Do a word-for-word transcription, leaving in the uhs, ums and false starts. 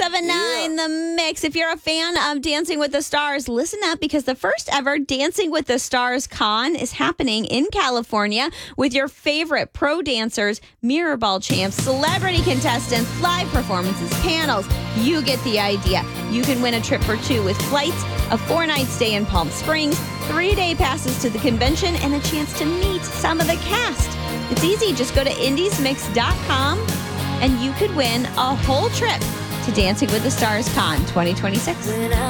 seven nine, Yeah. The Mix. If you're a fan of Dancing with the Stars, listen up because the first ever Dancing with the Stars Con is happening in California with your favorite pro dancers, mirror ball champs, celebrity contestants, live performances, panels. You get the idea. You can win a trip for two with flights, a four-night stay in Palm Springs, three-day passes to the convention, and a chance to meet some of the cast. It's easy. Just go to indies mix dot com and you could win a whole trip to Dancing with the Stars Con twenty twenty-six.